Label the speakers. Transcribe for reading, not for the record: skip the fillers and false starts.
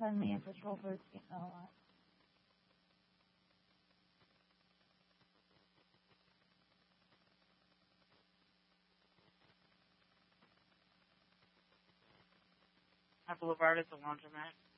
Speaker 1: 10 me and Patrol 13. Oh,
Speaker 2: My Boulevard is a laundromat.